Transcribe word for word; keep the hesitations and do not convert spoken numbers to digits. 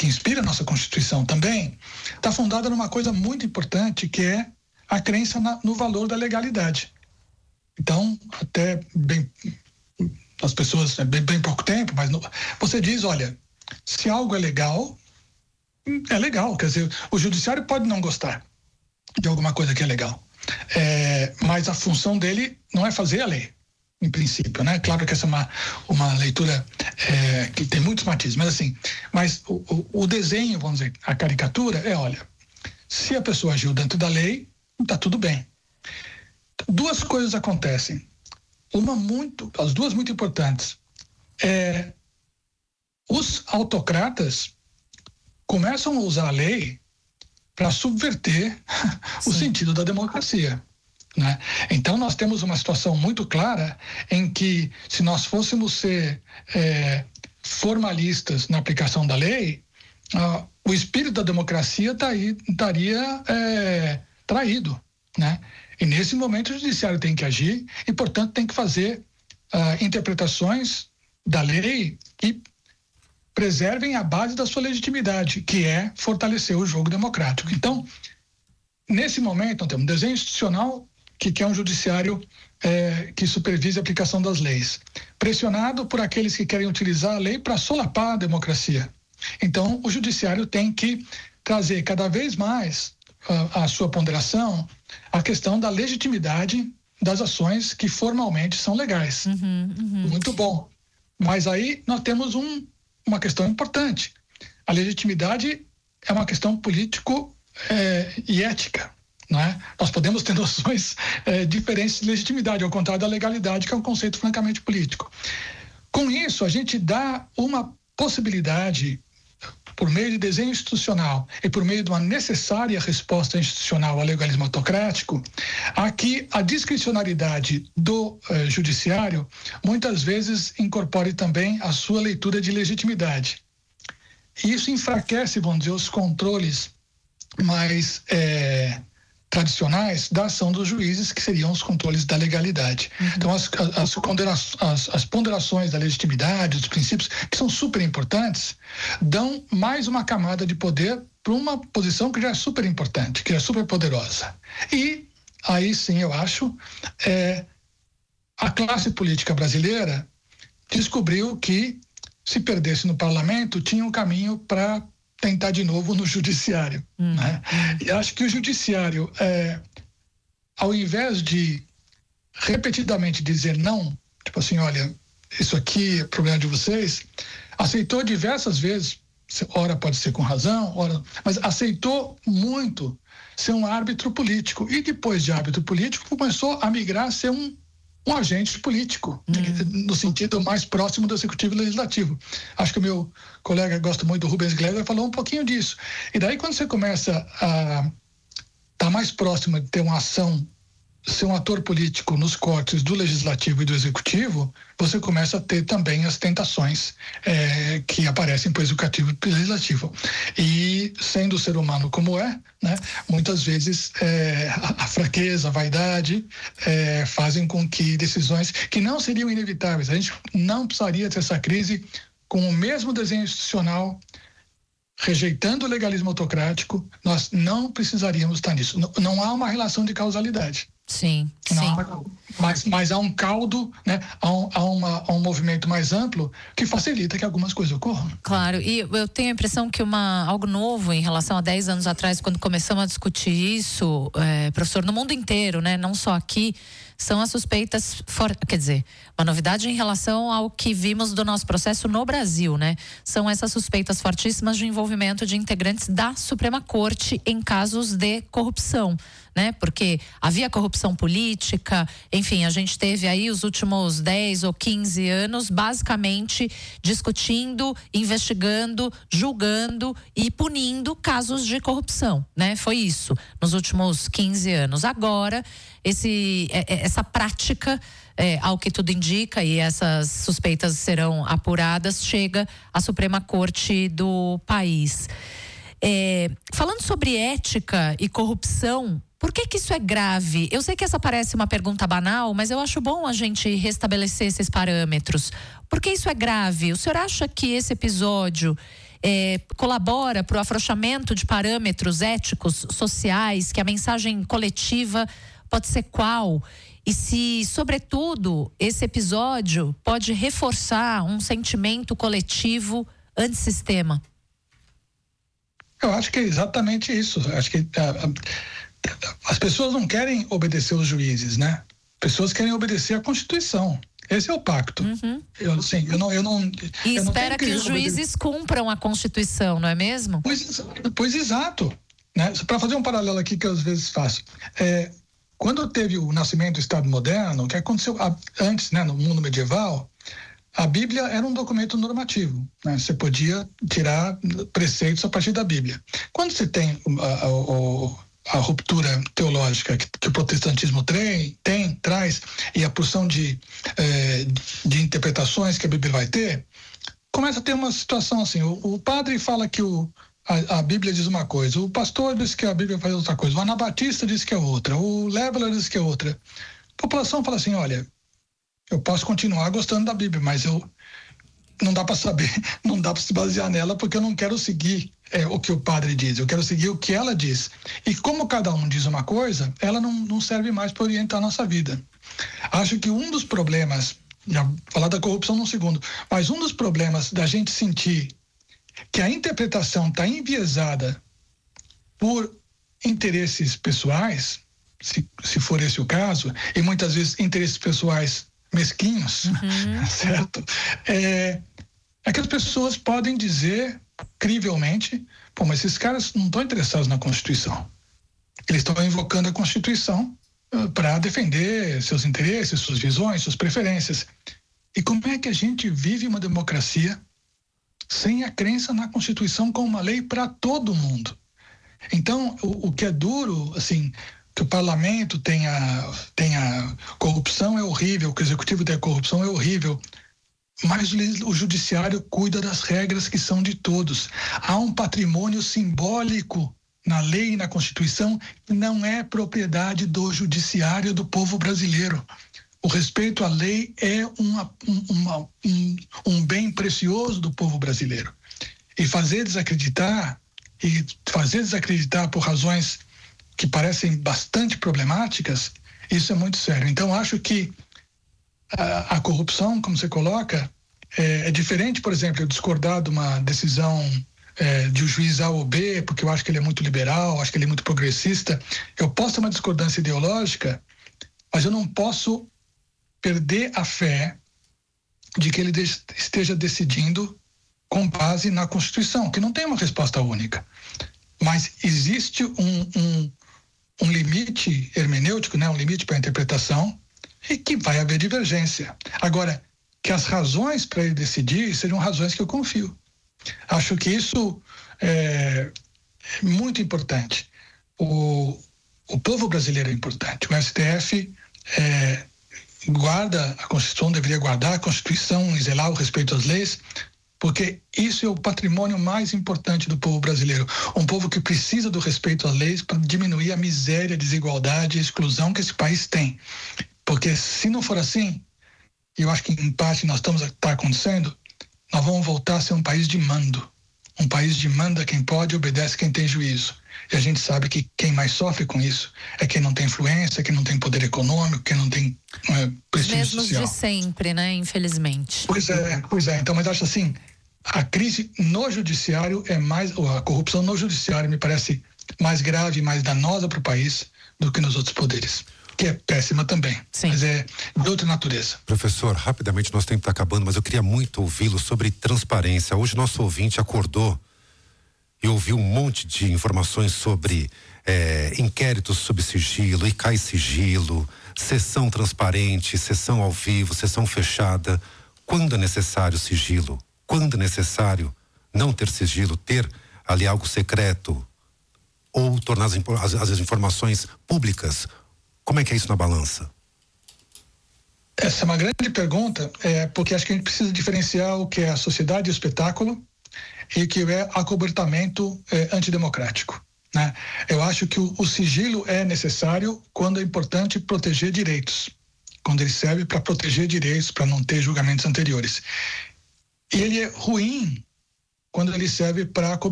que inspira a nossa Constituição também, está fundada numa coisa muito importante, que é a crença na, no valor da legalidade. Então, até bem, as pessoas, bem, bem pouco tempo, mas no, você diz, olha, se algo é legal, é legal, quer dizer, o judiciário pode não gostar de alguma coisa que é legal, é, mas a função dele não é fazer a lei, em princípio, né? Claro que essa é uma, uma leitura é, que tem muitos matizes, mas assim, mas o, o, o desenho, vamos dizer, a caricatura é, olha, se a pessoa agiu dentro da lei, está tudo bem. Duas coisas acontecem, uma muito, as duas muito importantes, é, os autocratas começam a usar a lei para subverter o Sim. sentido da democracia, né? Então nós temos uma situação muito clara em que, se nós fôssemos ser é, formalistas na aplicação da lei, ah, o espírito da democracia tá aí, estaria é, traído, né? E nesse momento o judiciário tem que agir e, portanto, tem que fazer ah, interpretações da lei que preservem a base da sua legitimidade, que é fortalecer o jogo democrático. Então, nesse momento, nós temos um desenho institucional que quer um judiciário é, que supervise a aplicação das leis, pressionado por aqueles que querem utilizar a lei para solapar a democracia. Então, o judiciário tem que trazer cada vez mais a, a sua ponderação a questão da legitimidade das ações que formalmente são legais. Uhum, uhum. Muito bom. Mas aí nós temos um uma questão importante. A legitimidade é uma questão político é, e ética, não é? Nós podemos ter noções é, diferentes de legitimidade, ao contrário da legalidade, que é um conceito francamente político. Com isso, a gente dá uma possibilidade, por meio de desenho institucional e por meio de uma necessária resposta institucional ao legalismo autocrático, a que a discricionariedade do eh, judiciário muitas vezes incorpore também a sua leitura de legitimidade. E isso enfraquece, vamos dizer, os controles mais eh, tradicionais da ação dos juízes, que seriam os controles da legalidade. Uhum. Então, as, as, as, as ponderações da legitimidade, dos princípios, que são super importantes, dão mais uma camada de poder para uma posição que já é super importante, que é super poderosa. E aí sim, eu acho, é, a classe política brasileira descobriu que, se perdesse no parlamento, tinha um caminho para tentar de novo no judiciário, hum, né? Hum. E acho que o judiciário, é, ao invés de repetidamente dizer não, tipo assim, olha, isso aqui é problema de vocês, aceitou diversas vezes, ora pode ser com razão, ora, mas aceitou muito ser um árbitro político, e depois de árbitro político começou a migrar a ser um um agente político, hum. no sentido mais próximo do executivo e legislativo. Acho que o meu colega gosta muito do Rubens Gleiser, falou um pouquinho disso. E daí, quando você começa a estar mais próximo de ter uma ação, ser um ator político nos cortes do legislativo e do executivo, você começa a ter também as tentações é, que aparecem para o executivo e para o legislativo. E, sendo o ser humano como é, né, muitas vezes é, a, a fraqueza, a vaidade é, fazem com que decisões que não seriam inevitáveis, a gente não precisaria ter essa crise com o mesmo desenho institucional, rejeitando o legalismo autocrático, nós não precisaríamos estar nisso. Não, não há uma relação de causalidade. Sim, não sim. Há, mas, mas há um caldo, né? há, um, há, uma, há um movimento mais amplo que facilita que algumas coisas ocorram. Claro, e eu tenho a impressão que uma, algo novo em relação a dez anos atrás, quando começamos a discutir isso, é, professor, no mundo inteiro, né? Não só aqui, são as suspeitas, for, quer dizer, uma novidade em relação ao que vimos do nosso processo no Brasil, né? São essas suspeitas fortíssimas de envolvimento de integrantes da Suprema Corte em casos de corrupção, né? Porque havia corrupção política, enfim, a gente teve aí os últimos dez ou quinze anos basicamente discutindo, investigando, julgando e punindo casos de corrupção, né? Foi isso nos últimos quinze anos. Agora, esse, essa prática, é, ao que tudo indica, e essas suspeitas serão apuradas, chega à Suprema Corte do país. É, falando sobre ética e corrupção, por que que isso é grave? Eu sei que essa parece uma pergunta banal, mas eu acho bom a gente restabelecer esses parâmetros. Por que isso é grave? O senhor acha que esse episódio é, colabora para o afrouxamento de parâmetros éticos, sociais, que a mensagem coletiva pode ser qual? E se, sobretudo, esse episódio pode reforçar um sentimento coletivo antissistema? Eu acho que é exatamente isso. Eu acho que a, a, as pessoas não querem obedecer os juízes, né? Pessoas querem obedecer a Constituição. Esse é o pacto. Uhum. Eu, assim, eu não, eu não, e eu espera não que, que os juízes obedecer. cumpram a Constituição, não é mesmo? Pois, pois exato. Né? Para fazer um paralelo aqui que eu às vezes faço. É, quando teve o nascimento do Estado moderno, o que aconteceu antes, né, no mundo medieval, a Bíblia era um documento normativo, né? Você podia tirar preceitos a partir da Bíblia. Quando você tem a, a, a ruptura teológica que, que o protestantismo tem, tem, traz, e a porção de, eh, de interpretações que a Bíblia vai ter, começa a ter uma situação assim, o, o padre fala que o, a, a Bíblia diz uma coisa, o pastor diz que a Bíblia faz outra coisa, o anabatista diz que é outra, o Leveler diz que é outra. A população fala assim, olha, eu posso continuar gostando da Bíblia, mas eu não dá para saber, não dá para se basear nela, porque eu não quero seguir é, o que o padre diz, eu quero seguir o que ela diz. E como cada um diz uma coisa, ela não, não serve mais para orientar a nossa vida. Acho que um dos problemas, já vou falar da corrupção num segundo, mas um dos problemas da gente sentir que a interpretação está enviesada por interesses pessoais, se, se for esse o caso, e muitas vezes interesses pessoais mesquinhos, uhum. certo? É, é que as pessoas podem dizer, crivelmente, pô, mas esses caras não estão interessados na Constituição. Eles estão invocando a Constituição uh, para defender seus interesses, suas visões, suas preferências. E como é que a gente vive uma democracia sem a crença na Constituição como uma lei para todo mundo? Então, o, o que é duro, assim, que o parlamento tenha, tenha corrupção é horrível, que o executivo tenha corrupção é horrível, mas o judiciário cuida das regras que são de todos. Há um patrimônio simbólico na lei e na Constituição que não é propriedade do judiciário, do povo brasileiro. O respeito à lei é uma, uma, um, um bem precioso do povo brasileiro. E fazer desacreditar, e fazer desacreditar por razões que parecem bastante problemáticas, isso é muito sério. Então, acho que a, a corrupção, como você coloca, é, é diferente, por exemplo, eu discordar de uma decisão é, de um juiz A ou B, porque eu acho que ele é muito liberal, acho que ele é muito progressista. Eu posso ter uma discordância ideológica, mas eu não posso perder a fé de que ele de, esteja decidindo com base na Constituição, que não tem uma resposta única. Mas existe um, um um limite hermenêutico, né, um limite para a interpretação, e que vai haver divergência. Agora, que as razões para ele decidir sejam razões que eu confio. Acho que isso é, é muito importante. O, o povo brasileiro é importante. O S T F é, guarda a Constituição, deveria guardar a Constituição e zelar o respeito às leis, porque isso é o patrimônio mais importante do povo brasileiro. Um povo que precisa do respeito às leis para diminuir a miséria, a desigualdade e a exclusão que esse país tem. Porque se não for assim, e eu acho que em parte nós estamos tá acontecendo, nós vamos voltar a ser um país de mando. Um país de manda quem pode e obedece quem tem juízo. E a gente sabe que quem mais sofre com isso é quem não tem influência, quem não tem poder econômico, quem não tem é, prestígio Mesmos social. de sempre, né? Infelizmente. Pois é, pois é. Então, mas acho assim, a crise no judiciário é mais, ou a corrupção no judiciário me parece mais grave, mais danosa para o país do que nos outros poderes, que é péssima também, Sim. mas é de outra natureza. Professor, rapidamente, nosso tempo está acabando, mas eu queria muito ouvi-lo sobre transparência. Hoje nosso ouvinte acordou e ouviu um monte de informações sobre é, inquéritos sob sigilo, e cai sigilo, sessão transparente, sessão ao vivo, sessão fechada. Quando é necessário sigilo? Quando é necessário não ter sigilo, ter ali algo secreto ou tornar as, as, as informações públicas? Como é que é isso na balança? Essa é uma grande pergunta, é, porque acho que a gente precisa diferenciar o que é a sociedade e o espetáculo e o que é acobertamento é, antidemocrático, né? Eu acho que o, o sigilo é necessário quando é importante proteger direitos, quando ele serve para proteger direitos, para não ter julgamentos anteriores. E ele é ruim quando ele serve para